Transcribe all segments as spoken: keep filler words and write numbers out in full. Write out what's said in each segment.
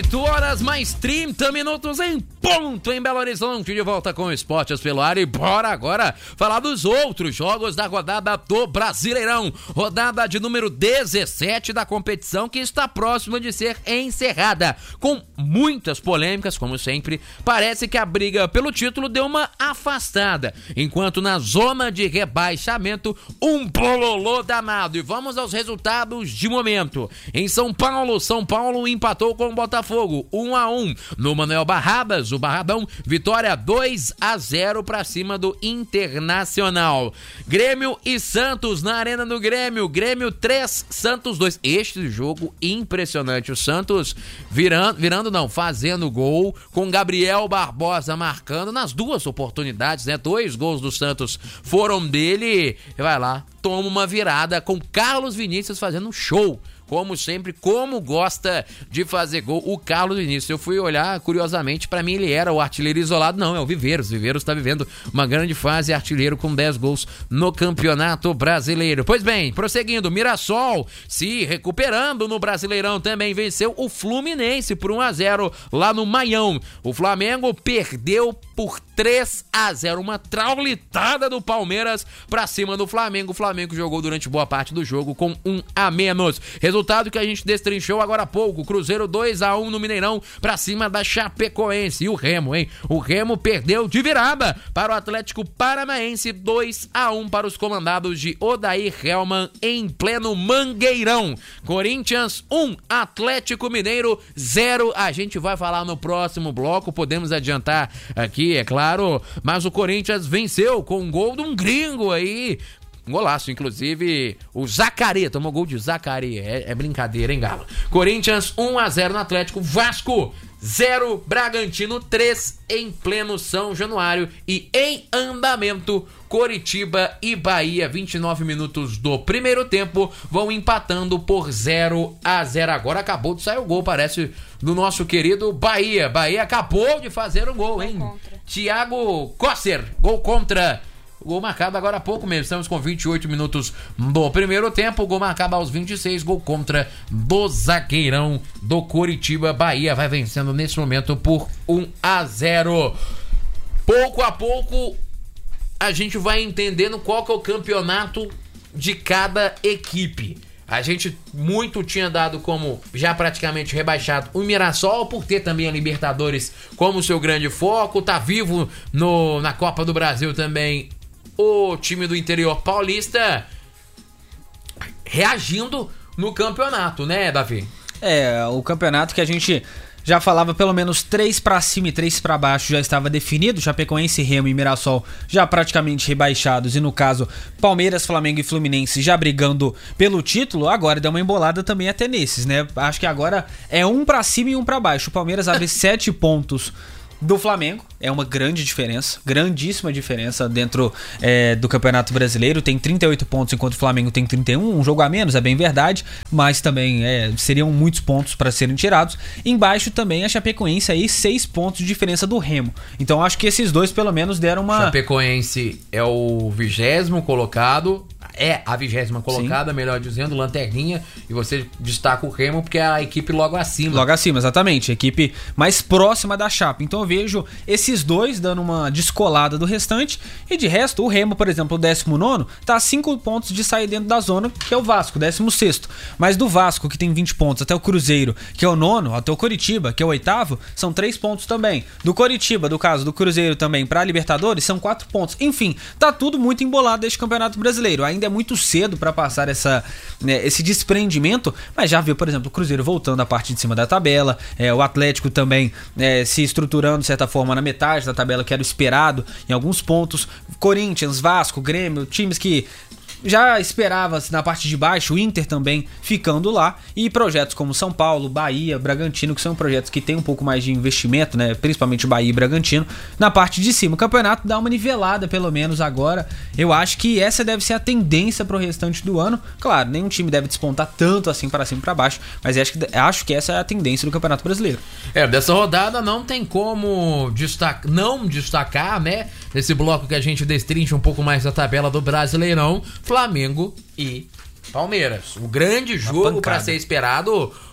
oito horas mais trinta minutos em ponto em Belo Horizonte, de volta com Esportes pelo Ar. E bora agora falar dos outros jogos da rodada do Brasileirão, rodada de número dezessete da competição, que está próxima de ser encerrada, com muitas polêmicas, como sempre. Parece que a briga pelo título deu uma afastada, enquanto na zona de rebaixamento, um bololô danado. E vamos aos resultados de momento. Em São Paulo, São Paulo empatou com o Botafogo, um a um. No Manuel Barradas, o Barradão, vitória dois a zero para cima do Internacional. Grêmio e Santos na Arena do Grêmio, Grêmio três, Santos dois. Este jogo impressionante, o Santos virando, virando não, fazendo gol, com Gabriel Barbosa marcando nas duas oportunidades, né? Dois gols do Santos foram dele. Vai lá, toma uma virada com Carlos Vinícius fazendo um show. Como sempre, como gosta de fazer gol o Carlos Vinícius. Eu fui olhar, curiosamente, pra mim ele era o artilheiro isolado. Não, é o Viveiros. Viveiros tá vivendo uma grande fase, artilheiro com dez gols no Campeonato Brasileiro. Pois bem, prosseguindo, Mirassol se recuperando no Brasileirão, também venceu o Fluminense por um a zero lá no Maião. O Flamengo perdeu por três a zero, uma traulitada do Palmeiras pra cima do Flamengo. O Flamengo jogou durante boa parte do jogo com um a menos. Resultado que a gente destrinchou agora há pouco. Cruzeiro dois a um no Mineirão pra cima da Chapecoense. E o Remo, hein? O Remo perdeu de virada para o Atlético Paranaense, dois a um para os comandados de Odair Hellmann em pleno Mangueirão. Corinthians um, Atlético Mineiro zero. A gente vai falar no próximo bloco, podemos adiantar aqui, é claro, mas o Corinthians venceu com um gol de um gringo aí. Golaço, inclusive, o Zacari, tomou gol de Zacari, é, é brincadeira, hein, Galo? Corinthians um a zero no Atlético, Vasco zero, Bragantino três em pleno São Januário. E em andamento, Coritiba e Bahia, vinte e nove minutos do primeiro tempo, vão empatando por zero a zero. Agora acabou de sair o gol, parece, do nosso querido Bahia. Bahia acabou de fazer um gol, hein? Thiago Kosser, gol contra. O gol marcado agora há pouco mesmo. Estamos com vinte e oito minutos do primeiro tempo. O gol marcado aos vinte e seis. Gol contra do zagueirão do Coritiba. Bahia vai vencendo nesse momento por um a zero. Pouco a pouco a gente vai entendendo qual que é o campeonato de cada equipe. A gente muito tinha dado como já praticamente rebaixado o Mirassol, por ter também a Libertadores como seu grande foco. Tá vivo no, na Copa do Brasil também o time do interior paulista, reagindo no campeonato, né, Davi? É, o campeonato que a gente já falava pelo menos três pra cima e três pra baixo já estava definido. Chapecoense, Remo e Mirassol já praticamente rebaixados, e no caso Palmeiras, Flamengo e Fluminense já brigando pelo título. Agora deu uma embolada também até nesses, né? Acho que agora é um pra cima e um pra baixo. O Palmeiras abre sete pontos do Flamengo, é uma grande diferença, grandíssima diferença dentro é, do Campeonato Brasileiro. Tem trinta e oito pontos, enquanto o Flamengo tem trinta e um, um jogo a menos, é bem verdade, mas também é, seriam muitos pontos para serem tirados. Embaixo também a Chapecoense, aí seis pontos de diferença do Remo. Então acho que esses dois pelo menos deram uma... Chapecoense é o vigésimo colocado, é a vigésima colocada, sim, melhor dizendo, lanterninha, e você destaca o Remo porque é a equipe logo acima. Logo acima, exatamente, a equipe mais próxima da Chape. Então eu vejo esses dois dando uma descolada do restante, e de resto, o Remo, por exemplo, o décimo nono, tá a cinco pontos de sair dentro da zona, que é o Vasco, décimo sexto. Mas do Vasco, que tem vinte pontos, até o Cruzeiro, que é o nono, até o Coritiba, que é o oitavo, são três pontos também. Do Coritiba, do caso do Cruzeiro também, pra Libertadores, são quatro pontos. Enfim, tá tudo muito embolado deste Campeonato Brasileiro. Ainda é muito cedo para passar essa, né, esse desprendimento, mas já viu, por exemplo, o Cruzeiro voltando à parte de cima da tabela, é, o Atlético também é, se estruturando de certa forma na metade da tabela, que era o esperado em alguns pontos. Corinthians, Vasco, Grêmio, times que já esperava-se na parte de baixo, o Inter também ficando lá, e projetos como São Paulo, Bahia, Bragantino, que são projetos que têm um pouco mais de investimento, né? Principalmente Bahia e Bragantino, na parte de cima. O campeonato dá uma nivelada, pelo menos agora. Eu acho que essa deve ser a tendência pro restante do ano. Claro, nenhum time deve despontar tanto assim para cima e para baixo, mas acho que, acho que essa é a tendência do Campeonato Brasileiro. É, dessa rodada não tem como destaca, não destacar, né? Esse bloco que a gente destrincha um pouco mais da tabela do Brasileirão, Flamengo e Palmeiras. O grande jogo para ser esperado,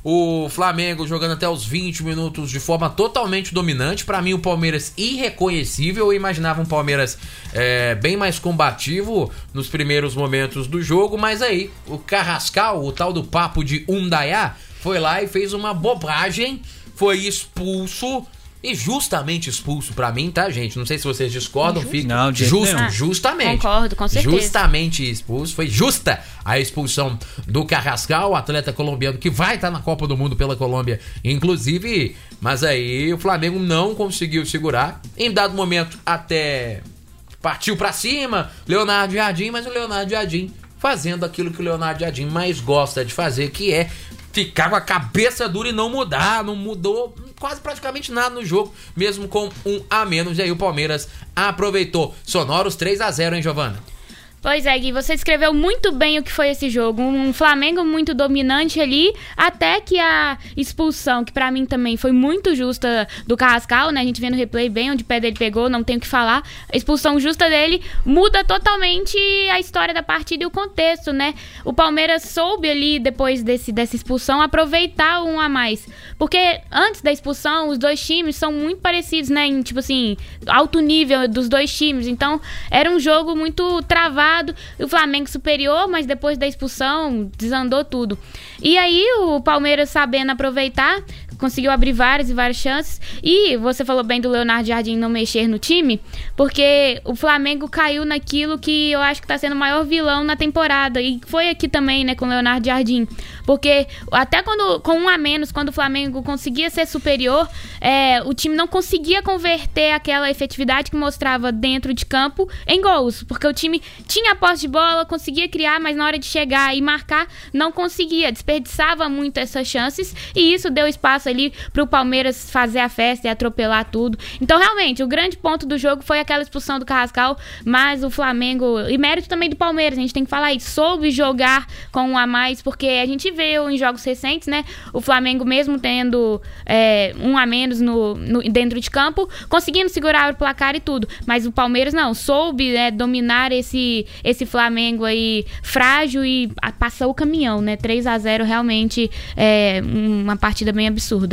O Flamengo jogando até os vinte minutos de forma totalmente dominante. Pra mim, o Palmeiras irreconhecível. Eu imaginava um Palmeiras é, bem mais combativo nos primeiros momentos do jogo. Mas aí, o Carrascal, o tal do papo de Undaiá, foi lá e fez uma bobagem. Foi expulso. E justamente expulso pra mim, tá, gente? Não sei se vocês discordam. Fica não, de justo, nenhum. justamente. Concordo, com certeza. Justamente expulso. Foi justa a expulsão do Carrascal, o atleta colombiano que vai estar na Copa do Mundo pela Colômbia, inclusive. Mas aí o Flamengo não conseguiu segurar. Em dado momento, até partiu pra cima, Leonardo Jardim, mas o Leonardo Jardim fazendo aquilo que o Leonardo Jardim mais gosta de fazer, que é ficar com a cabeça dura e não mudar. Não mudou quase praticamente nada no jogo, mesmo com um a menos. E aí o Palmeiras aproveitou. Sonoros três a zero, hein, Giovana? Pois é, Gui, você descreveu muito bem o que foi esse jogo. Um Flamengo muito dominante ali, até que a expulsão, que pra mim também foi muito justa do Carrascal, né? A gente vê no replay bem onde o pé dele pegou, não tem o que falar. A expulsão justa dele muda totalmente a história da partida e o contexto, né? O Palmeiras soube ali, depois desse, dessa expulsão, aproveitar um a mais. Porque antes da expulsão, os dois times são muito parecidos, né? Em, tipo assim, alto nível dos dois times. Então, era um jogo muito travado. O Flamengo superior, mas depois da expulsão desandou tudo. E aí o Palmeiras, sabendo aproveitar, conseguiu abrir várias e várias chances. E você falou bem do Leonardo Jardim não mexer no time, porque o Flamengo caiu naquilo que eu acho que está sendo o maior vilão na temporada. E foi aqui também, né, com o Leonardo Jardim. Porque até quando, com um a menos, quando o Flamengo conseguia ser superior, é, o time não conseguia converter aquela efetividade que mostrava dentro de campo em gols. Porque o time tinha a posse de bola, conseguia criar, mas na hora de chegar e marcar, não conseguia. Desperdiçava muito essas chances. E isso deu espaço ali pro Palmeiras fazer a festa e atropelar tudo. Então, realmente, o grande ponto do jogo foi aquela expulsão do Carrascal, mas o Flamengo, e mérito também do Palmeiras, a gente tem que falar isso, soube jogar com um a mais, porque a gente vê em jogos recentes, né, o Flamengo mesmo tendo é, um a menos no, no, dentro de campo, conseguindo segurar o placar e tudo, mas o Palmeiras não, soube, né, dominar esse, esse Flamengo aí frágil e a, passou o caminhão, né, três a zero realmente é uma partida bem absurda.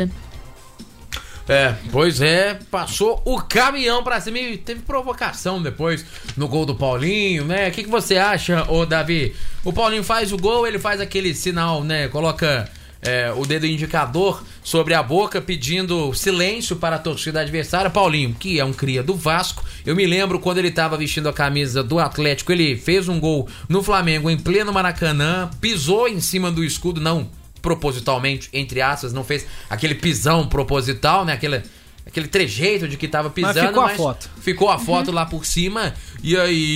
É, pois é, passou o caminhão pra cima e teve provocação depois no gol do Paulinho, né? O que, que você acha, ô Davi? O Paulinho faz o gol, ele faz aquele sinal, né? Coloca é, o dedo indicador sobre a boca pedindo silêncio para a torcida adversária. Paulinho, que é um cria do Vasco, eu me lembro quando ele tava vestindo a camisa do Atlético, ele fez um gol no Flamengo em pleno Maracanã, pisou em cima do escudo, não propositalmente, entre aspas, não fez aquele pisão proposital, né? Aquele, aquele trejeito de que tava pisando, mas ficou mas a foto. Ficou a foto uhum. lá por cima, e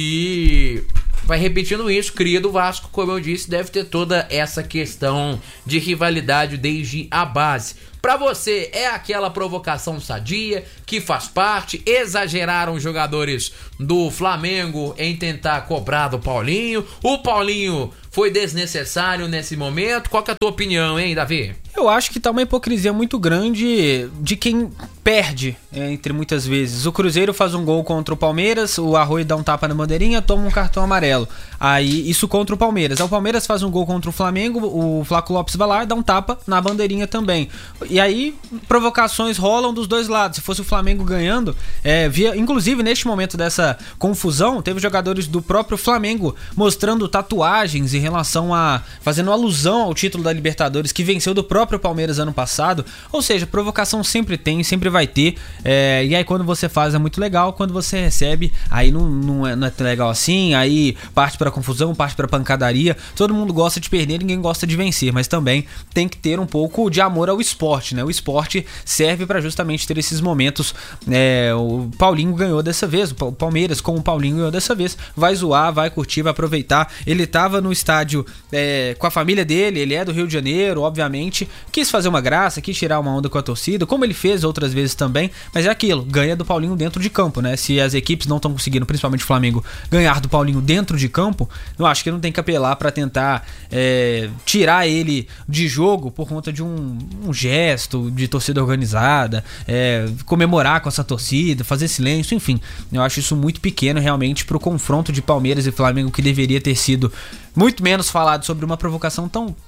aí vai repetindo isso, cria do Vasco, como eu disse, deve ter toda essa questão de rivalidade desde a base. Pra você, é aquela provocação sadia, que faz parte? Exageraram os jogadores do Flamengo em tentar cobrar do Paulinho? O Paulinho foi desnecessário nesse momento? Qual que é a tua opinião, hein, Davi? Eu acho que tá uma hipocrisia muito grande de quem perde, é, entre muitas vezes. O Cruzeiro faz um gol contra o Palmeiras, o Arroio dá um tapa na bandeirinha, toma um cartão amarelo. Aí, isso contra o Palmeiras. Aí o Palmeiras faz um gol contra o Flamengo, o Flaco Lopes vai lá e dá um tapa na bandeirinha também. E aí, provocações rolam dos dois lados. Se fosse o Flamengo ganhando, é, via, inclusive neste momento dessa confusão, teve jogadores do próprio Flamengo mostrando tatuagens em relação a, fazendo alusão ao título da Libertadores, que venceu do próprio Palmeiras ano passado. Ou seja, provocação sempre tem, sempre vai ter, é, e aí quando você faz é muito legal, quando você recebe, aí não, não, é, não é tão legal assim, aí parte pra confusão, parte pra pancadaria. Todo mundo gosta de perder, ninguém gosta de vencer, mas também tem que ter um pouco de amor ao esporte, né? O esporte serve pra justamente ter esses momentos. É, o Paulinho ganhou dessa vez, o Palmeiras com o Paulinho ganhou dessa vez, vai zoar, vai curtir, vai aproveitar. Ele tava no estádio é, com a família dele, ele é do Rio de Janeiro, obviamente, quis fazer uma graça, quis tirar uma onda com a torcida, como ele fez outras vezes também, mas é aquilo, ganha do Paulinho dentro de campo, né? Se as equipes não estão conseguindo, principalmente o Flamengo, ganhar do Paulinho dentro de campo, eu acho que não tem que apelar pra tentar é, tirar ele de jogo por conta de um, um gesto de torcida organizada, é, comemorar com essa torcida, fazer silêncio, enfim, eu acho isso muito pequeno realmente pro confronto de Palmeiras e Flamengo, que deveria ter sido muito menos falado sobre uma provocação tão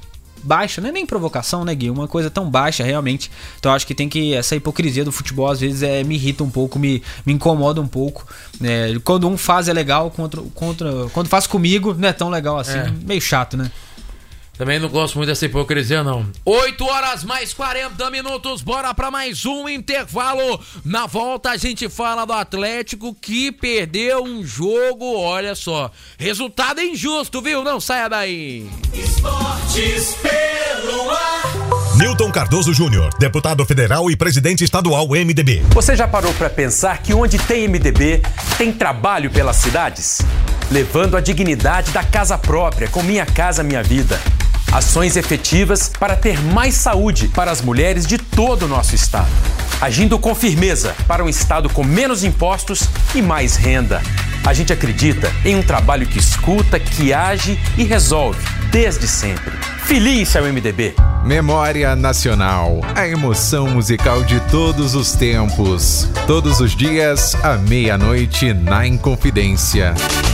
baixa, não é nem provocação, né, Gui? Uma coisa tão baixa, realmente. Então eu acho que tem que, essa hipocrisia do futebol, às vezes, é, me irrita um pouco, me, me incomoda um pouco. É, quando um faz é legal, contra, contra, quando faz comigo, não é tão legal assim, é. Meio chato, né? Também não gosto muito dessa hipocrisia, não. oito horas mais quarenta minutos, bora pra mais um intervalo. Na volta a gente fala do Atlético que perdeu um jogo, olha só. Resultado injusto, viu? Não saia daí. Esportes pelo ar. Newton Cardoso Júnior, deputado federal e presidente estadual M D B. Você já parou pra pensar que onde tem M D B, tem trabalho pelas cidades? Levando a dignidade da casa própria com Minha Casa Minha Vida. Ações efetivas para ter mais saúde para as mulheres de todo o nosso estado. Agindo com firmeza para um estado com menos impostos e mais renda. A gente acredita em um trabalho que escuta, que age e resolve, desde sempre. Filie-se ao M D B. Memória Nacional, a emoção musical de todos os tempos. Todos os dias, à meia-noite, na Inconfidência.